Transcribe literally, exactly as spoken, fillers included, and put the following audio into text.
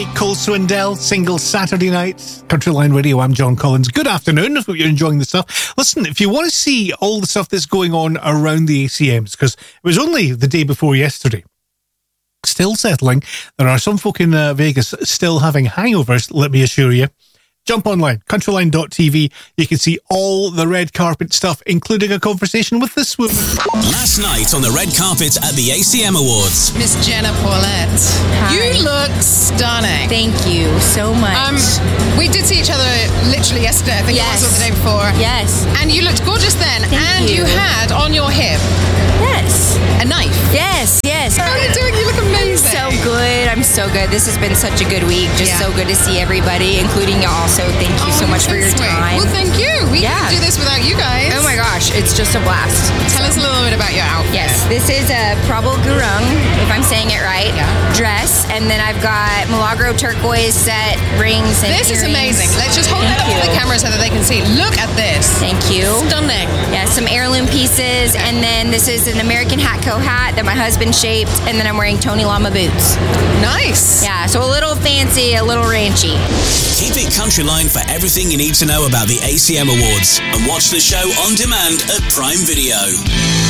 Cole Swindell, single Saturday nights, Countryline Radio. I'm John Collins. Good afternoon. I hope you're enjoying the stuff. Listen, if you want to see all the stuff that's going on around the A C Ms, because it was only the day before yesterday, still settling. There are some folk in uh, Vegas still having hangovers, let me assure you. Jump online, countryline dot t v. You can see all the red carpet stuff, including a conversation with this woman. Last night on the red carpet at the A C M Awards. Miss Jenna Paulette. Hi. You look stunning. Thank you so much. Um, we did see each other literally yesterday, I think Yes. it was, or the day before. Yes. And you looked gorgeous then. Thank and you. you. had on your hip Yes. a knife. Yes, yes. How are you doing? You look amazing. So good. I'm so good. This has been such a good week. Just Yeah. so good to see everybody, including y'all. So thank you so Oh, much for your sweet. time. Well, thank you. We Yeah. couldn't do this without you guys. Oh my gosh, it's just a blast. Tell us a little bit about your outfit. Yes, this is a Prabal Gurung, if I'm saying it right, Yeah. dress, and then I've got Milagro turquoise set rings and This is earrings. amazing. Let's just hold Thank that up to you. the camera so that they can see. Look at this. Thank you. Stunning. Yeah, some heirloom pieces, and then this is an American Hatco hat that my husband shaped, and then I'm wearing Tony Lama boots. Nice. Yeah, so a little fancy, a little ranchy. Keep it Countryline for everything you need to know about the A C M Awards and watch the show on demand at Prime Video.